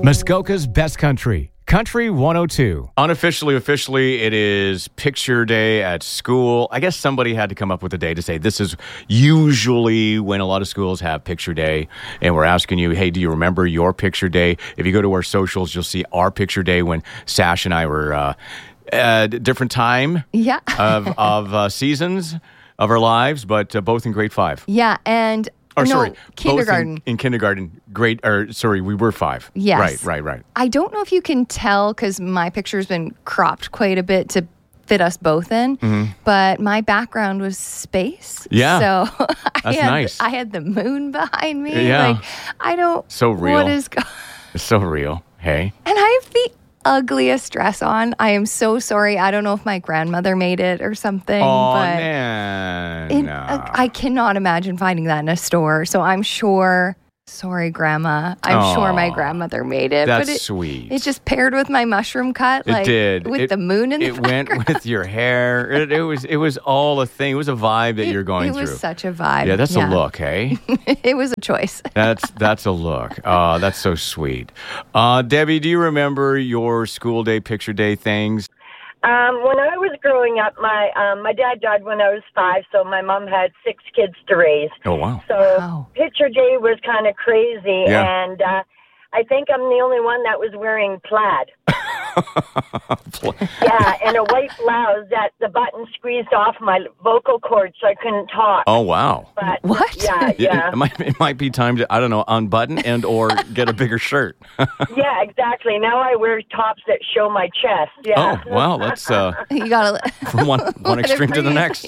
Muskoka's Best Country, Country 102. Officially, it is picture day at school. I guess somebody had to come up with a day to say this is usually when a lot of schools have picture day. And we're asking you, hey, do you remember your picture day? If you go to our socials, you'll see our picture day when Sash and I were different time of seasons of our lives, but both in grade 5. Yeah, and... kindergarten. In kindergarten, we were 5. Yes. Right. I don't know if you can tell because my picture's been cropped quite a bit to fit us both in, but my background was space. Yeah. So nice. I had the moon behind me. Yeah. So real. What is It's so real. Hey. And I have the ugliest dress on. I am so sorry. I don't know if my grandmother made it or something. Oh, but man. I cannot imagine finding that in a store. So I'm sure... Sorry, Grandma. I'm sure my grandmother made it. That's sweet. It just paired with my mushroom cut. It did. With the moon in the background. It went with your hair. It was all a thing. It was a vibe that you're going through. It was such a vibe. Yeah, that's a look, hey? It was a choice. That's a look. That's so sweet. Debbie, do you remember your school day, picture day things? When I was growing up, my dad died when I was 5, so my mom had 6 kids to raise. Oh, wow. So picture day was kind of crazy, and I think I'm the only one that was wearing plaid. Yeah, and a white blouse that the button squeezed off my vocal cord so I couldn't talk. Oh, wow. But, what? Yeah. It might be time to, I don't know, unbutton and or get a bigger shirt. Yeah, exactly. Now I wear tops that show my chest. Yeah. Oh, wow. That's you gotta from one extreme to the next.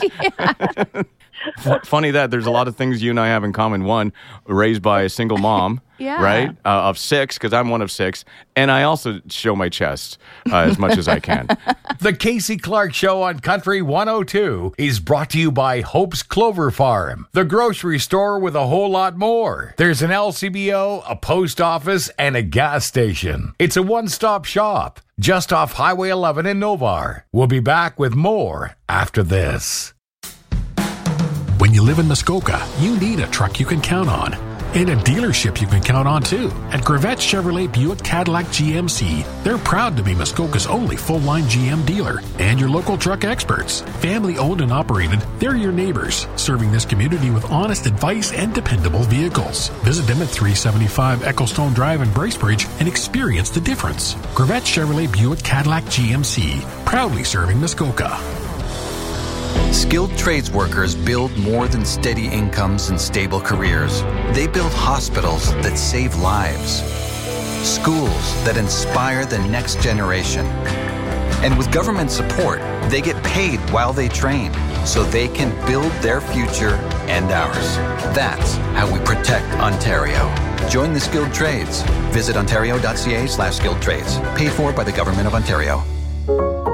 Funny that there's a lot of things you and I have in common. One, raised by a single mom, right? Of 6, because I'm one of 6. And I also show my chest as much as I can. The Casey Clark Show on Country 102 is brought to you by Hope's Clover Farm, the grocery store with a whole lot more. There's an LCBO, a post office, and a gas station. It's a one-stop shop just off Highway 11 in Novar. We'll be back with more after this. When you live in Muskoka, you need a truck you can count on. And a dealership you can count on, too. At Gravette Chevrolet Buick Cadillac GMC, they're proud to be Muskoka's only full-line GM dealer and your local truck experts. Family-owned and operated, they're your neighbors, serving this community with honest advice and dependable vehicles. Visit them at 375 Ecclestone Drive in Bracebridge and experience the difference. Gravette Chevrolet Buick Cadillac GMC, proudly serving Muskoka. Skilled trades workers build more than steady incomes and stable careers. They build hospitals that save lives, schools that inspire the next generation. And with government support, they get paid while they train, so they can build their future and ours. That's how we protect Ontario. Join the skilled trades. Visit ontario.ca/skilled trades. Paid for by the Government of Ontario.